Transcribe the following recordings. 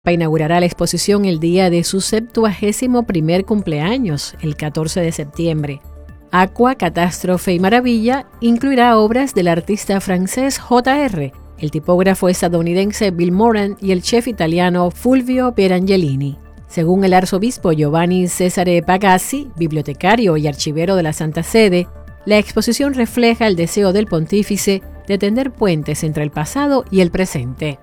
Inaugurará la exposición el día de su 71º cumpleaños, el 14 de septiembre. Aqua, Catástrofe y Maravilla incluirá obras del artista francés J.R., el tipógrafo estadounidense Bill Moran y el chef italiano Fulvio Pierangelini. Según el arzobispo Giovanni Cesare Pagazzi, bibliotecario y archivero de la Santa Sede, la exposición refleja el deseo del pontífice de tender puentes entre el pasado y el presente.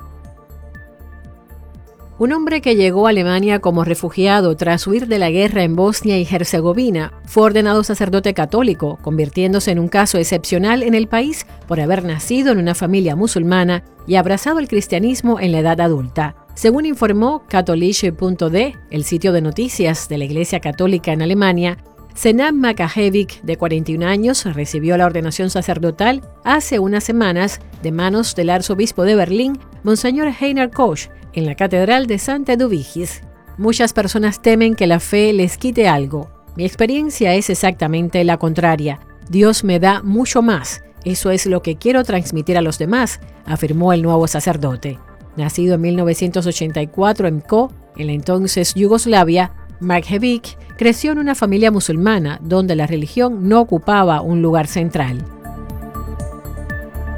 Un hombre que llegó a Alemania como refugiado tras huir de la guerra en Bosnia y Herzegovina fue ordenado sacerdote católico, convirtiéndose en un caso excepcional en el país por haber nacido en una familia musulmana y abrazado el cristianismo en la edad adulta. Según informó katholische.de, el sitio de noticias de la Iglesia Católica en Alemania, Senam Makajevic, de 41 años, recibió la ordenación sacerdotal hace unas semanas de manos del arzobispo de Berlín, Monseñor Heiner Koch, en la Catedral de St. Eduvigis. Muchas personas temen que la fe les quite algo. Mi experiencia es exactamente la contraria. Dios me da mucho más. Eso es lo que quiero transmitir a los demás, afirmó el nuevo sacerdote. Nacido en 1984 en Pskov, en la entonces Yugoslavia, Markovic creció en una familia musulmana donde la religión no ocupaba un lugar central.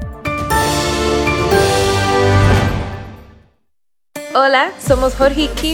Hola, somos Jorge y Kim